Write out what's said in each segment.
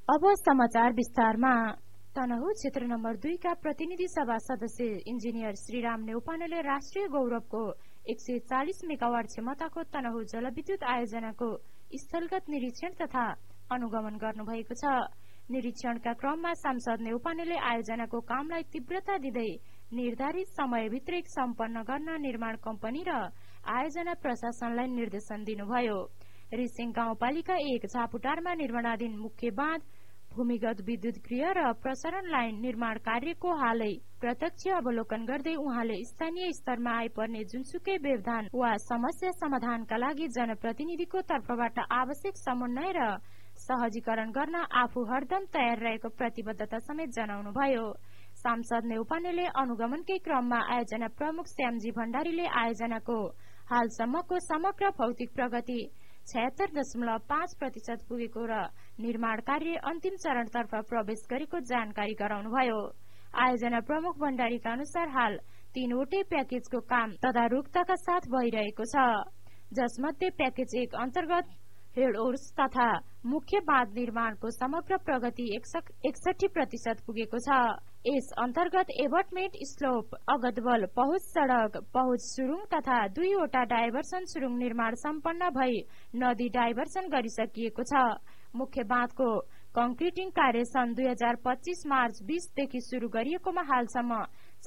अब समाचार विस्तारमा। तनहुँ क्षेत्र नम्बर 2 का प्रतिनिधि सभा सदस्य इन्जिनियर श्रीराम नेउपानेले राष्ट्रिय गौरवको 140 मेगावाट क्षमताको तनहुँ जलविद्युत आयोजनाको स्थलगत निरीक्षण तथा अनुगमन गर्नुभएको छ। निरीक्षणका क्रममा सांसद नेउपानेले आयोजनाको कामलाई तीव्रता दिँदै निर्धारित समयभित्रै सम्पन्न गर्न निर्माण कम्पनी र आयोजना प्रशासनलाई निर्देशन दिनुभयो। रिसिङ गाउँपालिका 1 झापुटारमा निर्माणाधीन मुख्य बाँध, भूमिगत विद्युत गृह र प्रसारण लाइन निर्माण कार्यको हालै प्रत्यक्ष अवलोकन गर्दै उहाँले स्थानीय स्तरमा आइपर्ने जुनसुकै व्यवधान वा समस्या समाधानका लागि जनप्रतिनिधिको तर्फबाट आवश्यक समन्वय र सहजीकरण गर्न आफू हरदम तयार रहेको प्रतिबद्धता समेत जनाउनुभयो। सांसद नेउपानेले अनुगमनकै क्रममा आयोजना प्रमुख श्यामजी भण्डारीले आयोजनाको हालसम्मको समग्र भौतिक प्रगति 76.5% पुगेको र निर्माण कार्य अन्तिम चरणतर्फ प्रवेश गरेको जानकारी गराउनुभयो। आयोजना प्रमुख भण्डारीका अनुसार हाल 3वटै प्याकेजको काम तदारुकताका साथ भइरहेको छ, जसमध्ये प्याकेज 1 अन्तर्गत हेडओर्स तथा मुख्य बाँध निर्माणको समग्र प्रगति 61% पुगेको छ। यस अन्तर्गत एबटमेन्ट, स्लोप, अगतबल, पहुँच सड़क, पहुँच सुरुङ तथा 2वटा डाइभर्सन सुरुङ निर्माण सम्पन्न भई नदी डाइभर्सन गरिसकिएको छ। मुख्य बाँधको कंक्रिटिङ कार्य सन् 2025 मार्च 20 देखि शुरू गरिएकोमा हालसम्म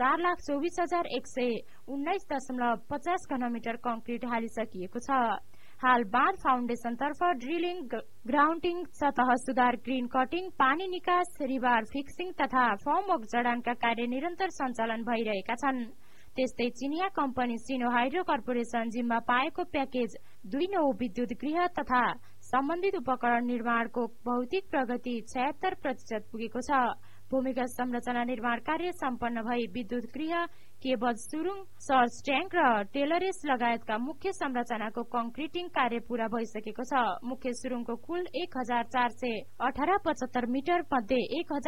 4,24,119.50 घनमिटर कंक्रिट हालिसकिएको छ। हाल बाँध फाउन्डेशन तर्फ ड्रिलिङ, ग्राउन्डिङ, सतह सुधार, ग्रीन कटिङ, पानी निकास, रिबार फिक्सिङ तथा फर्मवर्क जडानका कार्य निरन्तर सञ्चालन भइरहेका छन्। त्यस्तै चिनिया कम्पनी सिनो हाइड्रो कर्पोरेसन जिम्मा पाएको प्याकेज 2 नौ विद्युत गृह तथा सम्बन्धित उपकरण निर्माणको भौतिक प्रगति 76% पुगेको छ। भूमिगत संरचना निर्माण कार्य सम्पन्न भई विद्युत गृह, केबल सुरुङ, सर्च ट्याङ्क र टेलरेस लगायतका मुख्य संरचनाको कंक्रिटिङ कार्य पूरा भइसकेको छ। मुख्य सुरुङको कुल 1418.75 मिटर मध्ये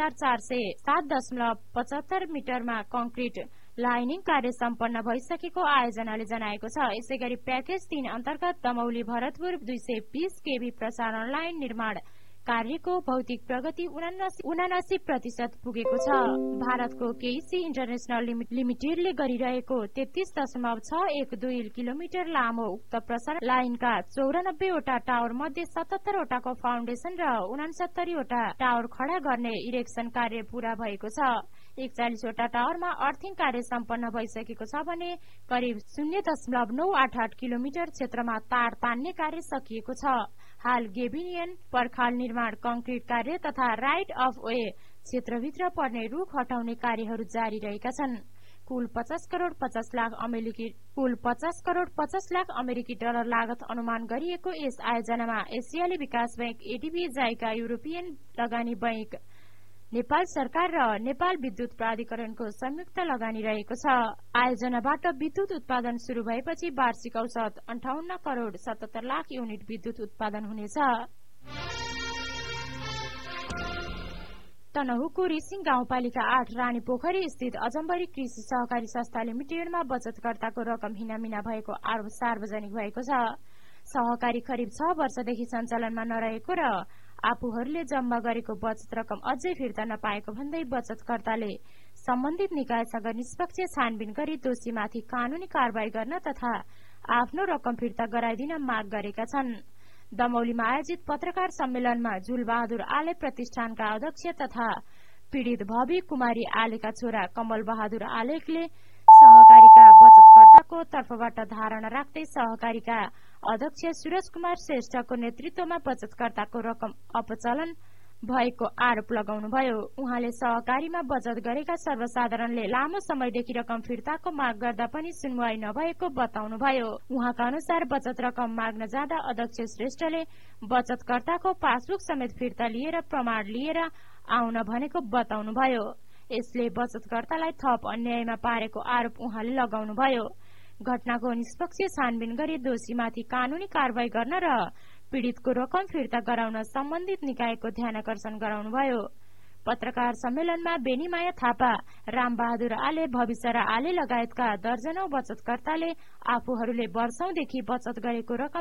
1407.75 मिटरमा कंक्रिट लाइनिङ कार्य सम्पन्न भइसकेको आयोजनाले जनाएको छ। यसैगरी प्याकेज 3 अन्तर्गत दमौली भरतपुर 220 केभी प्रसारण लाइन निर्माण कार्यको भौतिक प्रगति 79% पुगेको छ। भारतको केइसी इन्टरनेशनल लिमिटेडले गरिरहेको 33.612 किलोमिटर लामो उक्त प्रसारण लाइनका 94 वटा टावर मध्ये 77 वटाको फाउन्डेशन र 69 वटा टावर खडा गर्ने इरेक्सन कार्य पूरा भएको छ। 41 वटा टावरमा अर्थिङ कार्य सम्पन्न भइसकेको छ भने करिब 0.988 किलोमिटर क्षेत्रमा तार तान्ने कार्य सकिएको छ। हाल गेबिनियन पर्खाल निर्माण कंक्रिट कार्य तथा राइट अफ वे क्षेत्रभित्र पर्ने रुख हटाउने कार्यहरू जारी रहेका छन्। कुल 50 करोड 50 लाख अमेरिकी डलर लागत अनुमान गरिएको यस आयोजनामा एसियाली विकास बैंक, एडीबी, जाइका, युरोपियन लगानी बैंक, नेपाल सरकार र नेपाल विद्युत प्राधिकरणको संयुक्त लगानी रहेको छ। आयोजनाबाट विद्युत उत्पादन शुरू भएपछि वार्षिक औसत 58 करोड 77 लाख युनिट विद्युत उत्पादन हुनेछ। तनहुँको रिसिङ गाउँपालिका 8 रानी पोखरी स्थित अजम्बरी कृषि सहकारी संस्था लिमिटेडमा बचतकर्ताको रकम हिनामिना भएको आरोप सार्वजनिक भएको छ। सहकारी करिब 6 वर्षदेखि सञ्चालनमा नरहेको र आफूहरूले जम्मा गरेको बचत रकम अझै फिर्ता नपाएको भन्दै बचतकर्ताले सम्बन्धित निकायसँग निष्पक्ष छानबिन गरी दोषीमाथि कानूनी कारबाही गर्न तथा आफ्नो रकम फिर्ता गराइदिन माग गरेका छन्। दमौलीमा आयोजित पत्रकार सम्मेलनमा झुलबहादुर आले प्रतिष्ठानका अध्यक्ष तथा पीड़ित भवी कुमारी आलेका छोरा कमल बहादुर आलेले सहकारीका बचतकर्ताको तर्फबाट धारणा राख्दै सहकारीका अध्यक्ष सूरज कुमार श्रेष्ठको नेतृत्वमा बचतकर्ताको रकम अपचलन भएको आरोप लगाउनुभयो। उहाँले सहकारीमा बचत गरेका सर्वसाधारणले लामो समयदेखि रकम फिर्ताको माग गर्दा पनि सुनवाई नभएको बताउनुभयो। उहाँका अनुसार बचत रकम माग्न जाँदा अध्यक्ष श्रेष्ठले बचतकर्ताको पासबुक समेत फिर्ता लिएर प्रमाण लिएर आउन भनेको बताउनुभयो। यसले बचतकर्तालाई थप अन्यायमा पारेको आरोप उहाँले लगाउनुभयो। घटनाको निष्पक्ष छानबिन गरी दोषीमाथि कानूनी कारबाही गर्न र पीड़ितको रकम फिर्ता गराउन सम्बन्धित निकायको ध्यानकर्षण गराउनुभयो। पत्रकार सम्मेलनमा बेनीमाया थापा, रामबहादुर आले, भविष्य आले लगायतका दर्जनौं बचतकर्ताले आफूहरूले वर्षौंदेखि बचत गरेको रकम